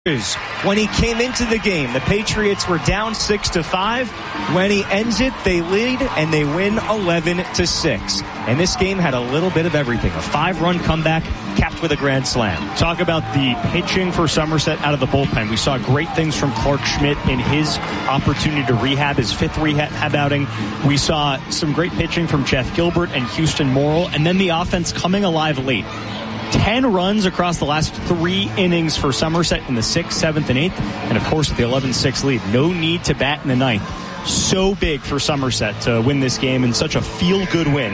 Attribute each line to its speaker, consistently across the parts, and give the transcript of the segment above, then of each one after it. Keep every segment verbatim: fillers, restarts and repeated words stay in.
Speaker 1: When he came into the game, the Patriots were down six to five. When he ends it, they lead and they win eleven to six. And this game had a little bit of everything. A five-run comeback capped with a grand slam.
Speaker 2: Talk about the pitching for Somerset out of the bullpen. We saw great things from Clark Schmidt in his opportunity to rehab, his fifth rehab outing. We saw some great pitching from Jeff Gilbert and Houston Morrill, and then the offense coming alive late. Ten runs across the last three innings for Somerset in the sixth, seventh, and eighth. And, of course, with the eleven six lead. No need to bat in the ninth. So big for Somerset to win this game, and such a feel-good win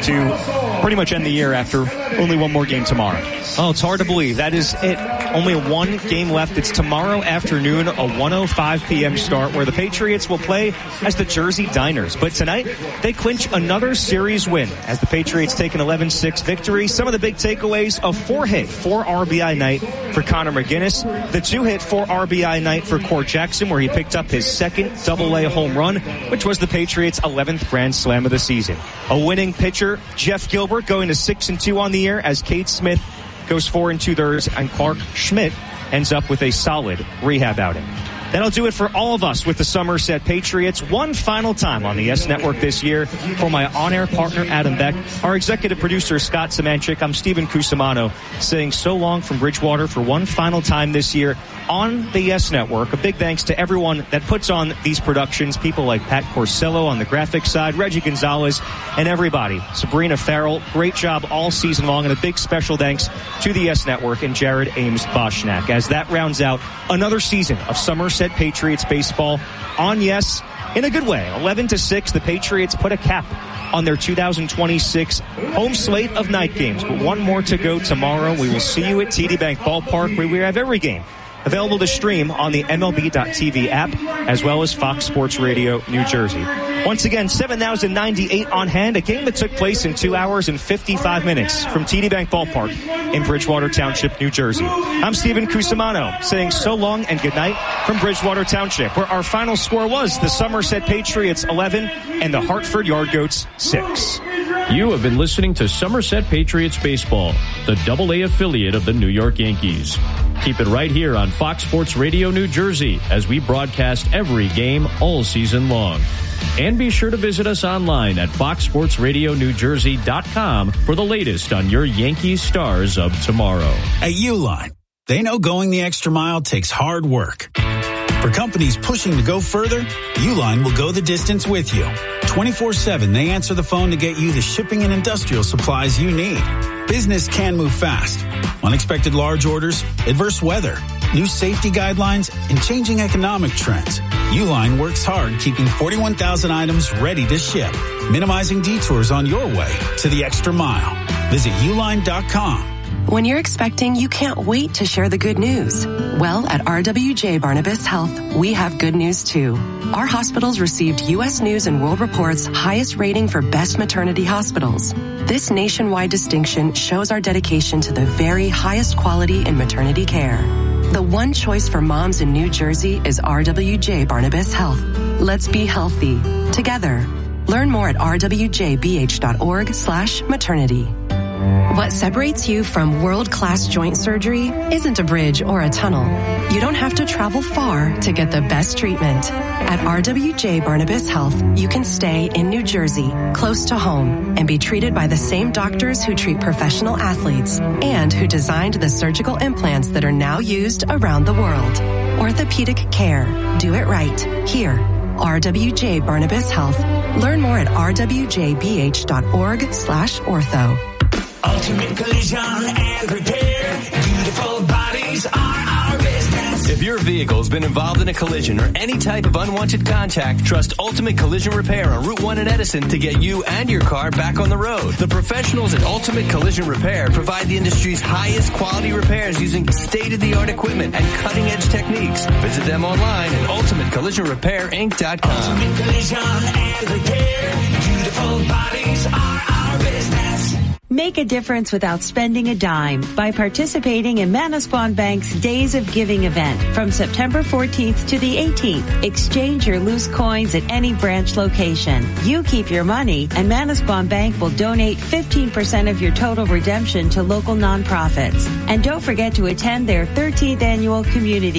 Speaker 2: to pretty much end the year after only one more game tomorrow.
Speaker 1: Oh, it's hard to believe. That is it. Only one game left. It's tomorrow afternoon, a one oh five p.m. start, where the Patriots will play as the Jersey Diners. But tonight, they clinch another series win as the Patriots take an eleven six victory. Some of the big takeaways: a four-hit, four R B I night for Connor McGinnis, the two-hit, four R B I night for Court Jackson, where he picked up his second double-A home run, which was the Patriots' eleventh grand slam of the season. A winning pitcher, Jeff Gilbert, going to six and two on the year as Cade Smith goes four and two-thirds, and Clark Schmidt ends up with a solid rehab outing. That'll do it for all of us with the Somerset Patriots. One final time on the Yes Network this year. For my on-air partner, Adam Beck, our executive producer, Scott Semanchik, I'm Stephen Cusimano, saying so long from Bridgewater for one final time this year on the Yes Network. A big thanks to everyone that puts on these productions, people like Pat Corsello on the graphics side, Reggie Gonzalez, and everybody. Sabrina Farrell, great job all season long, and a big special thanks to the Yes Network and Jared Ames Boschnack as that rounds out another season of Somerset Patriots baseball on Yes in a good way. eleven to six, the Patriots put a cap on their two thousand twenty-six home slate of night games. But one more to go tomorrow. We will see you at T D Bank Ballpark, where we have every game available to stream on the M L B dot T V app, as well as Fox Sports Radio New Jersey. Once again, seven thousand ninety-eight on hand, a game that took place in two hours and fifty-five minutes from T D Bank Ballpark in Bridgewater Township, New Jersey. I'm Stephen Cusimano, saying so long and good night from Bridgewater Township, where our final score was the Somerset Patriots eleven and the Hartford Yard Goats six.
Speaker 3: You have been listening to Somerset Patriots Baseball, the double A affiliate of the New York Yankees. Keep it right here on Fox Sports Radio New Jersey as we broadcast every game all season long. And be sure to visit us online at fox sports radio new jersey dot com for the latest on your Yankees stars of tomorrow.
Speaker 4: At Uline, they know going the extra mile takes hard work. For companies pushing to go further, Uline will go the distance with you. twenty-four seven, they answer the phone to get you the shipping and industrial supplies you need. Business can move fast. Unexpected large orders, adverse weather, new safety guidelines, and changing economic trends. Uline works hard keeping forty-one thousand items ready to ship, minimizing detours on your way to the extra mile. Visit uline dot com.
Speaker 5: When you're expecting, you can't wait to share the good news. Well, at R W J Barnabas Health, we have good news too. Our hospitals received U S News and World Report's highest rating for best maternity hospitals. This nationwide distinction shows our dedication to the very highest quality in maternity care. The one choice for moms in New Jersey is R W J Barnabas Health. Let's be healthy together. Learn more at r w j b h dot org slash maternity. What separates you from world-class joint surgery isn't a bridge or a tunnel. You don't have to travel far to get the best treatment. At R W J Barnabas Health, you can stay in New Jersey, close to home, and be treated by the same doctors who treat professional athletes and who designed the surgical implants that are now used around the world. Orthopedic care. Do it right. Here. R W J Barnabas Health. Learn more at r w j b h dot org slash ortho.
Speaker 6: Ultimate Collision and Repair. Beautiful bodies are our business.
Speaker 7: If your vehicle's been involved in a collision or any type of unwanted contact, trust Ultimate Collision Repair on Route one in Edison to get you and your car back on the road. The professionals at Ultimate Collision Repair provide the industry's highest quality repairs using state-of-the-art equipment and cutting-edge techniques. Visit them online at ultimate collision repair inc dot com.
Speaker 6: Ultimate Collision and Repair. Beautiful bodies are our business.
Speaker 8: Make a difference without spending a dime by participating in Manasquan Bank's Days of Giving event from September fourteenth to the eighteenth. Exchange your loose coins at any branch location. You keep your money, and Manasquan Bank will donate fifteen percent of your total redemption to local nonprofits. And don't forget to attend their thirteenth annual community